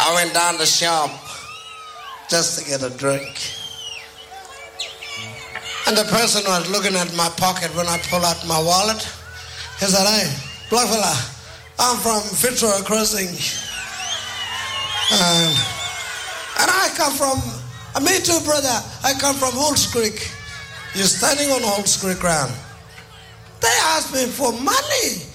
I went down the shop just to get a drink. And the person was looking at my pocket when I pulled out my wallet. He said, "Hey, black fella, I'm from Fitzroy Crossing. And I come from, me too, brother. I come from Holt's Creek." You're standing on Holt's Creek ground. They asked me for money.